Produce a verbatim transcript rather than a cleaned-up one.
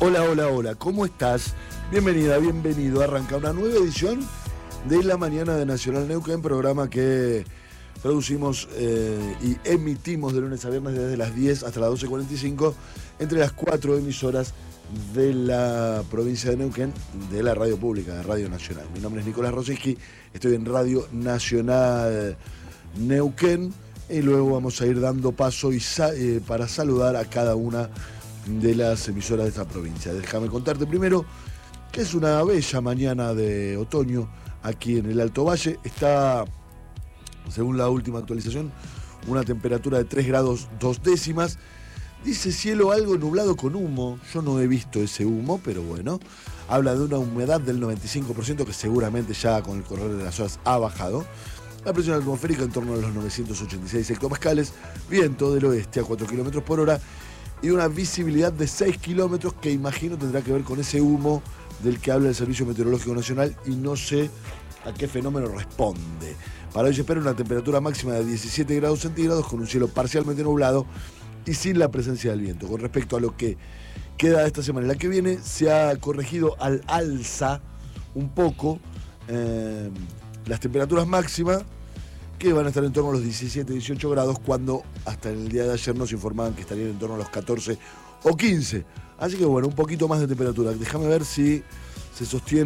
Hola, hola, hola, ¿cómo estás? Bienvenida, bienvenido. Arranca una nueva edición de La Mañana de Nacional Neuquén, programa que producimos eh, y emitimos de lunes a viernes desde las diez hasta las doce cuarenta y cinco entre las cuatro emisoras de la provincia de Neuquén, de la radio pública, de Radio Nacional. Mi nombre es Nicolás Rosiski, estoy en Radio Nacional Neuquén y luego vamos a ir dando paso y sa- eh, para saludar a cada una de las emisoras de esta provincia. Déjame contarte primero que es una bella mañana de otoño aquí en el Alto Valle. Está, según la última actualización, una temperatura de tres grados dos décimas. Dice cielo algo nublado con humo. Yo no he visto ese humo, pero bueno. Habla de una humedad del noventa y cinco por ciento que seguramente ya con el correr de las horas ha bajado. La presión atmosférica en torno a los novecientos ochenta y seis hectopascales. Viento del oeste a cuatro kilómetros por hora. Y una visibilidad de seis kilómetros que imagino tendrá que ver con ese humo del que habla el Servicio Meteorológico Nacional y no sé a qué fenómeno responde. Para hoy se espera una temperatura máxima de diecisiete grados centígrados con un cielo parcialmente nublado y sin la presencia del viento. Con respecto a lo que queda de esta semana y la que viene, se ha corregido al alza un poco eh, las temperaturas máximas, que van a estar en torno a los diecisiete, dieciocho grados, cuando hasta el día de ayer nos informaban que estarían en torno a los catorce o quince. Así que bueno, un poquito más de temperatura. Déjame ver si se sostiene